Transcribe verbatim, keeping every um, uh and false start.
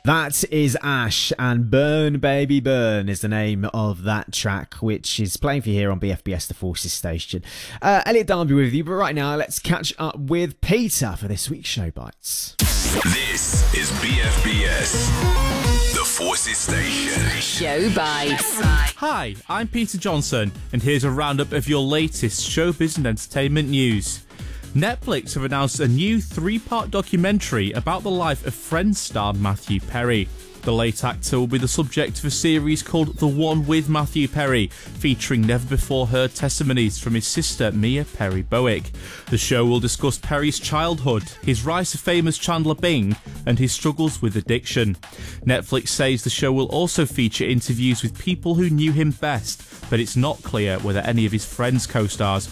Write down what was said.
That is Ash, and Burn Baby Burn is the name of that track, which is playing for you here on B F B S, the Forces station. Uh, Elliot Darby with you, but right now let's catch up with Peter for this week's Show Bites. This is B F B S, the Forces station. Show Bites. Hi, I'm Peter Johnson, and here's a roundup of your latest showbiz and entertainment news. Netflix have announced a new three-part documentary about the life of Friends star Matthew Perry. The late actor will be the subject of a series called The One with Matthew Perry, featuring never-before-heard testimonies from his sister Mia Perry Bowick. The show will discuss Perry's childhood, his rise to fame as Chandler Bing, and his struggles with addiction. Netflix says the show will also feature interviews with people who knew him best, but it's not clear whether any of his Friends co-stars